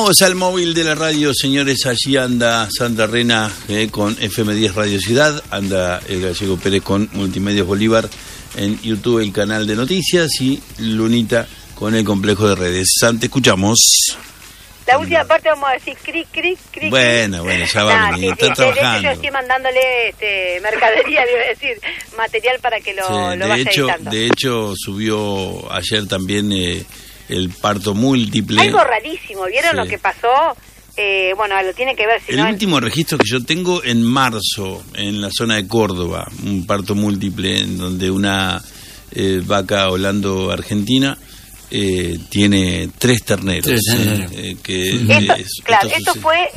Vamos al móvil de la radio, señores. Allí anda Sandra Rena con FM10 Radio Ciudad. Anda el Gallego Pérez con Multimedios Bolívar. En YouTube el canal de noticias. Y Lunita con el complejo de redes. Te escuchamos. La última parte vamos a decir cric, cric, cric. Bueno, ya va a venir. Está trabajando. De hecho, yo estoy mandándole mercadería, debo decir, material para que lo vaya editando. De hecho, subió ayer también el parto múltiple. Algo rarísimo, ¿vieron lo que pasó? Bueno, lo tiene que ver. El último registro que yo tengo en marzo, en la zona de Córdoba, un parto múltiple en donde una vaca holando-argentina tiene 3 terneros. Claro, esto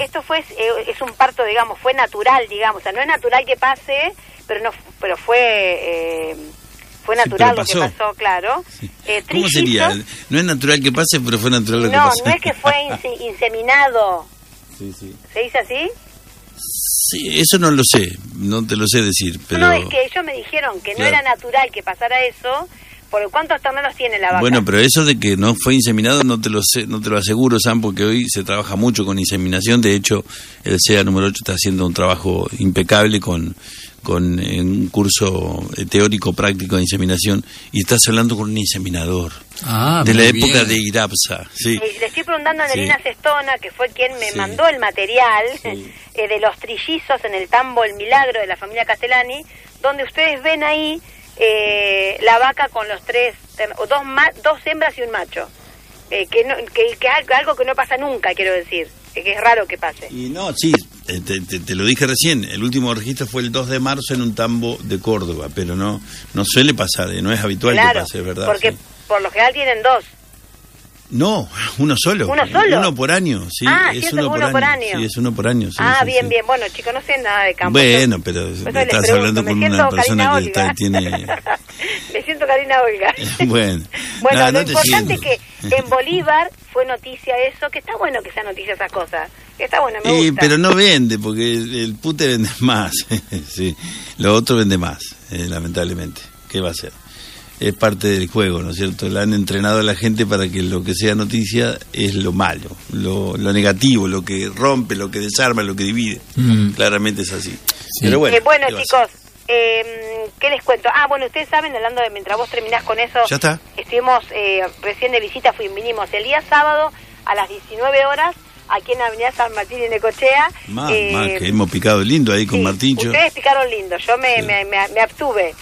es un parto, digamos, fue natural, digamos, o sea, no es natural que pase, pero fue natural lo que pasó, claro. Sí. ¿Cómo sería? No es natural que pase, pero fue natural lo que pasó. No es que fue inseminado. Sí. ¿Se dice así? Sí, eso no lo sé, no te lo sé decir, pero... No, es que ellos me dijeron que no era natural que pasara eso. ¿Por cuántos terneros tiene la vaca? Bueno, pero eso de que no fue inseminado no te lo aseguro, Sam, porque hoy se trabaja mucho con inseminación. De hecho, el CEA número 8 está haciendo un trabajo impecable con un curso teórico práctico de inseminación, y estás hablando con un inseminador de la época de Irapsa. Sí. Le estoy preguntando a Nerina Sestona, que fue quien me mandó el material de los trillizos en el tambo El Milagro de la familia Castellani, donde ustedes ven ahí la vaca con los 3, dos hembras y un macho, que algo que no pasa nunca, quiero decir, que es raro que pase. Y no, sí, te lo dije recién, el último registro fue el 2 de marzo en un tambo de Córdoba, pero no suele pasar, no es habitual que pase, ¿verdad? Porque por lo general tienen 2. No, uno solo. ¿Uno solo? Uno por año, sí. Es uno por año. Sí, es uno por año. Sí, bien. Bueno, chicos, no sé nada de campo. Bueno, pero estás hablando con una persona que tiene... Me siento Karina Olga. Bueno, lo importante es que en Bolívar fue noticia eso, que está bueno que sea noticia esas cosas. Que está bueno, me gusta. Pero no vende, porque el pute vende más. Sí, lo otro vende más, lamentablemente. ¿Qué va a ser? Es parte del juego, ¿no es cierto? La han entrenado a la gente para que lo que sea noticia es lo malo, lo negativo, lo que rompe, lo que desarma, lo que divide. Claramente es así. Sí. Pero bueno, chicos, ¿qué les cuento? Bueno, ustedes saben, hablando de mientras vos terminás con eso, ya está. Estuvimos recién de visita, vinimos el día sábado a las 19 horas aquí en Avenida San Martín y Necochea. Que hemos picado lindo ahí con Martincho. Ustedes picaron lindo, yo me abstuve.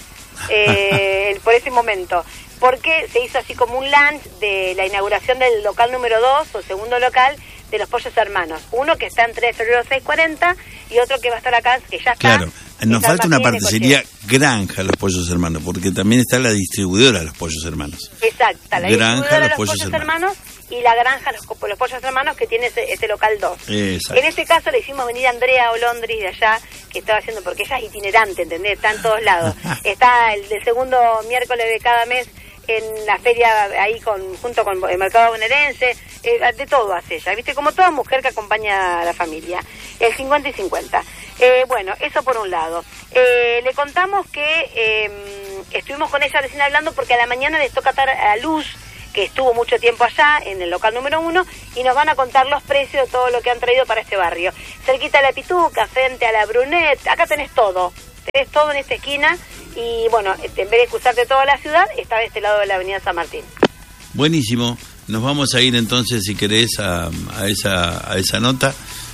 Por ese momento, porque se hizo así como un lunch de la inauguración del local número 2 o segundo local de los Pollos Hermanos, uno que está en 3 de febrero 640 y otro que va a estar acá, que ya está. Claro, nos falta una parte, sería Granja Los Pollos Hermanos, porque también está la distribuidora de Los Pollos Hermanos. Exacto, la Granja distribuidora de Los Pollos Hermanos y la Granja Los Pollos Hermanos, que tiene ese local 2. Exacto. En este caso le hicimos venir a Andrea Olondris de allá, que estaba haciendo, porque ella es itinerante, ¿entendés? Está en todos lados. Está el segundo miércoles de cada mes en la feria ahí junto con el mercado bonaerense, de todo hace ella, ¿viste? Como toda mujer que acompaña a la familia, el 50 y 50. Bueno, eso por un lado. Le contamos que estuvimos con ella recién hablando porque a la mañana les toca estar a Luz, que estuvo mucho tiempo allá en el local número 1, y nos van a contar los precios de todo lo que han traído para este barrio. Cerquita de la Pituca, frente a la Brunet, acá tenés todo en esta esquina, y bueno, en vez de cruzarte toda la ciudad, está de este lado de la avenida San Martín. Buenísimo, nos vamos a ir entonces, si querés, a esa nota,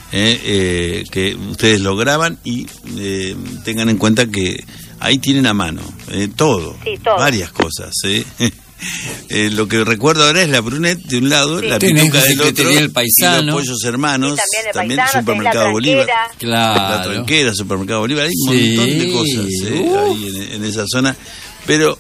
que ustedes lo graban y tengan en cuenta que ahí tienen a mano todo, varias cosas, lo que recuerdo ahora es la Brunet de un lado, la Pituca del otro, el Paisano, y los Pollos Hermanos, también el Supermercado Bolívar, claro. la Tranquera, Supermercado Bolívar, hay un montón de cosas ahí en esa zona, pero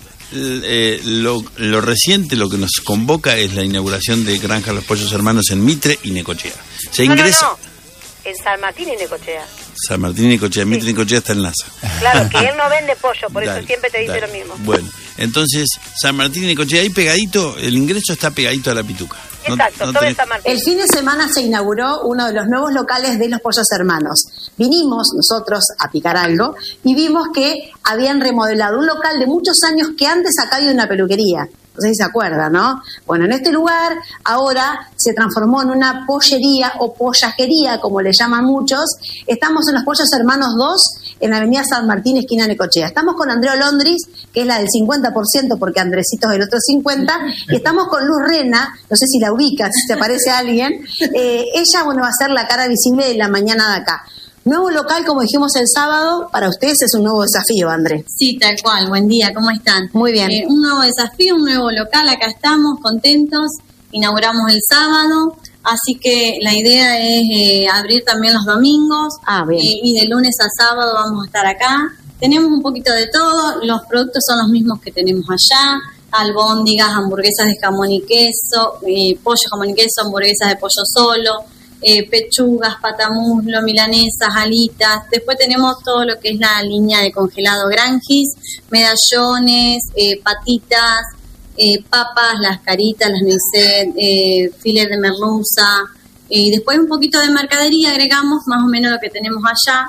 lo reciente, lo que nos convoca es la inauguración de Granja Los Pollos Hermanos en Mitre y Necochea. Se ingresa... No. En San Martín y Necochea. San Martín y Necochea, Mitre y Necochea está en Laza. Claro, que él no vende pollo, por eso siempre te dice lo mismo. Bueno, entonces, San Martín y Necochea, ahí pegadito, el ingreso está pegadito a la Pituca. Exacto, todo en San Martín. El fin de semana se inauguró uno de los nuevos locales de los Pollos Hermanos. Vinimos nosotros a picar algo y vimos que habían remodelado un local de muchos años que antes acá había una peluquería. no sé si se acuerdan, ¿no? Bueno, en este lugar ahora se transformó en una pollería o pollajería, como le llaman muchos. Estamos en los Pollos Hermanos 2, en la avenida San Martín, esquina Necochea. Estamos con Andrea Olondris, que es la del 50%, porque Andresito es el otro 50%, y estamos con Luz Rena, no sé si la ubicas, si te aparece alguien. Ella, bueno, va a ser la cara visible de la mañana de acá. Nuevo local, como dijimos el sábado, para ustedes es un nuevo desafío, André. Sí, tal cual. Buen día, ¿cómo están? Muy bien. Un nuevo desafío, un nuevo local, acá estamos, contentos. Inauguramos el sábado, así que la idea es abrir también los domingos. Bien. Y de lunes a sábado vamos a estar acá. Tenemos un poquito de todo, los productos son los mismos que tenemos allá. Albóndigas, hamburguesas de jamón y queso, pollo, jamón y queso, hamburguesas de pollo solo, pechugas, patamuslo, milanesas, alitas. Después tenemos todo lo que es la línea de congelado Granjis, medallones, patitas, papas, las caritas, las nuisset, filet de merluza. Y después un poquito de mercadería agregamos, más o menos lo que tenemos allá.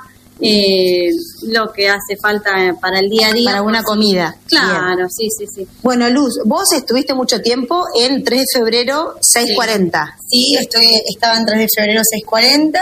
Lo que hace falta para el día a día. Para una comida. Claro, sí. Bueno, Luz, vos estuviste mucho tiempo en 3 de febrero 640. Sí, estaba en 3 de febrero 640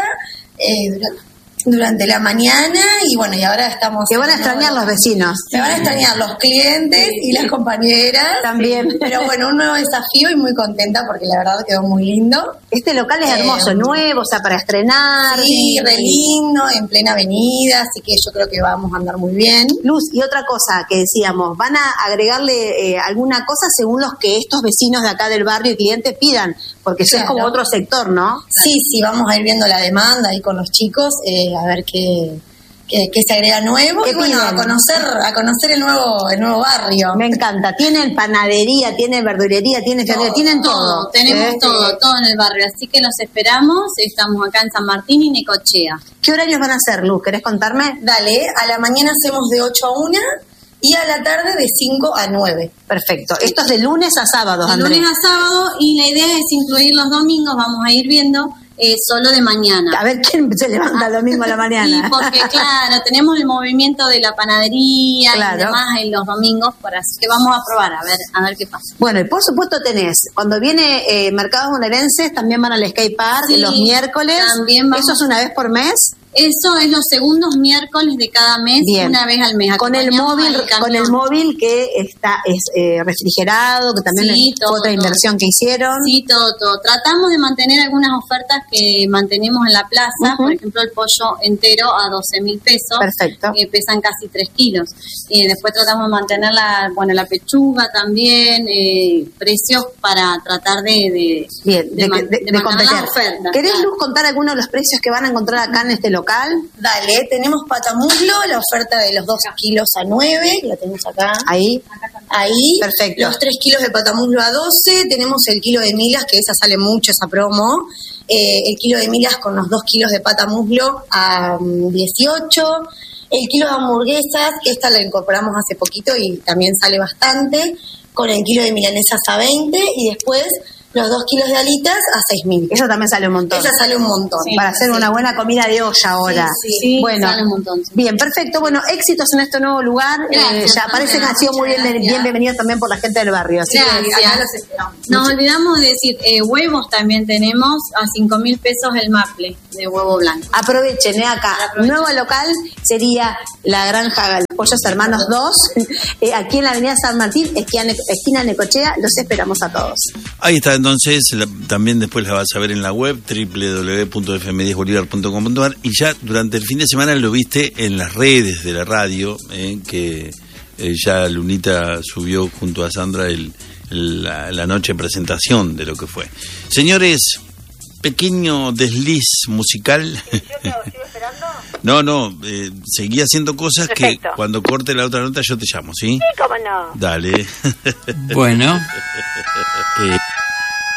durante la mañana y bueno, y ahora estamos... Te van a extrañar los vecinos. Me van a extrañar los clientes y las compañeras. También. Pero bueno, un nuevo desafío y muy contenta porque la verdad quedó muy lindo. Este local es hermoso, nuevo, o sea, para estrenar. Sí, re lindo, en plena avenida, así que yo creo que vamos a andar muy bien. Luz, y otra cosa que decíamos, ¿van a agregarle alguna cosa según los que estos vecinos de acá del barrio y clientes pidan? Porque eso es como otro sector, ¿no? Sí, vamos a ir viendo la demanda ahí con los chicos, a ver qué se agrega nuevo y bueno, a conocer el nuevo barrio. Me encanta. Tienen panadería, tienen verdulería, tienen todo. Tenemos todo en el barrio, así que los esperamos. Estamos acá en San Martín y Necochea. ¿Qué horarios van a hacer, Luz? ¿Querés contarme? Dale, a la mañana hacemos de 8 a 1 y a la tarde de 5 a 9. Perfecto. Esto es de lunes a sábado, De lunes a sábado, y la idea es incluir los domingos, vamos a ir viendo, solo de mañana. A ver quién se levanta el domingo a la mañana. Sí, porque claro, tenemos el movimiento de la panadería y demás en los domingos, así que vamos a probar, a ver qué pasa. Bueno, y por supuesto cuando viene Mercados Bonaerenses, también van al Skate Park los miércoles. También vamos. ¿Eso es una vez por mes? Eso es los segundos miércoles de cada mes, una vez al mes. Con el móvil que es refrigerado, que también fue otra inversión que hicieron. Sí, todo. Tratamos de mantener algunas ofertas que mantenemos en la plaza, por ejemplo el pollo entero a 12.000 pesos. Perfecto. Pesan casi 3 kilos. Después tratamos de mantener la pechuga también, precios para tratar de mantener la oferta. ¿Querés, Luz, contar algunos de los precios que van a encontrar acá en este local? Dale, tenemos patamuslo, la oferta de los 2 kilos a 9, la tenemos acá. Ahí. Perfecto. Los 3 kilos de patamuslo a 12, tenemos el kilo de milas, que esa sale mucho, esa promo. El kilo de milas con los 2 kilos de patamuslo a 18. El kilo de hamburguesas, esta la incorporamos hace poquito y también sale bastante, con el kilo de milanesas a 20 y después los 2 kilos de alitas a 6.000. Eso también sale un montón. Esa sale un montón. Sí, para hacer una buena comida de olla ahora. Sí, bueno, sale un montón. Bien, perfecto. Bueno, éxitos en este nuevo lugar. Ya parece que ha sido muy bienvenido también por la gente del barrio. Así que acá los esperamos. Nos olvidamos de decir, huevos también tenemos a 5.000 pesos el maple de huevo blanco. Aprovechen, acá. Nuevo local sería la granja Los Pollos Hermanos 2, aquí en la avenida San Martín, esquina Necochea. Los esperamos a todos. Ahí está, entonces, también después la vas a ver en la web, www.fm10bolivar.com.ar, y ya durante el fin de semana lo viste en las redes de la radio, que ya Lunita subió junto a Sandra la noche de presentación de lo que fue. Señores, pequeño desliz musical. ¿Yo sigo esperando? No, seguí haciendo cosas. Perfecto. Que cuando corte la otra nota yo te llamo, ¿sí? Sí, cómo no. Dale. Bueno.